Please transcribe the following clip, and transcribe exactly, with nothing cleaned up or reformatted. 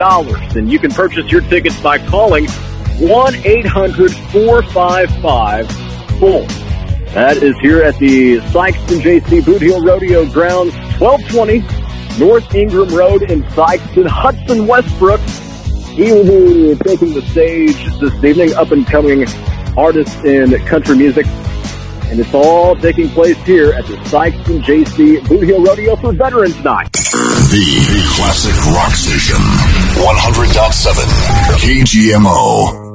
dollars. And you can purchase your tickets by calling one eight hundred four five five full. That is here at the Sikeston J C Boot Heel Rodeo Grounds, twelve twenty North Ingram Road in Sikeston. Hudson Westbrook, he will be taking the stage this evening, up-and-coming artist in country music. And it's all taking place here at the Sikeston J C Boot Heel Rodeo for Veterans Night. The Classic Rock Station, one hundred point seven K G M O.